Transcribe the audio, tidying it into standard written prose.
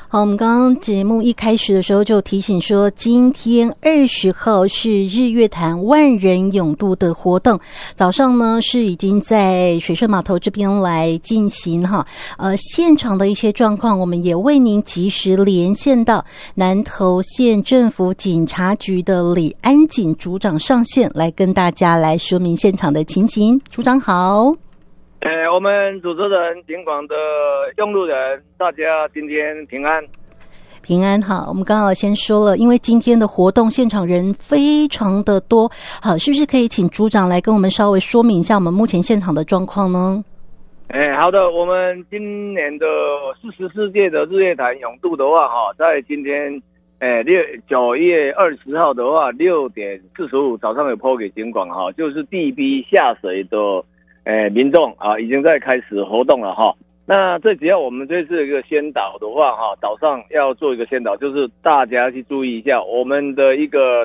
好，我们刚刚节目一开始的时候就提醒说，今天20号是日月潭万人泳渡的活动，早上呢是已经在水社码头这边来进行哈，现场的一些状况，我们也为您及时连线到南投县政府警察局的李安警组长上线，来跟大家来说明现场的情形。组长好。 我们主持人警广的用路人，大家今天平安。 平安好，我们刚好先说了，因为今天的活动现场人非常的多，好，是不是可以请组长来跟我们稍微说明一下我们目前现场的状况呢？ 好的，我们今年的44届的日月潭泳渡的话，在今天9月20号的话，6点45早上有播给警广哈，就是第一批下水的民众啊，已经在开始活动了哈。那最主要我们这次一个先导的话哈，岛上要做一个先导，就是大家去注意一下我们的一个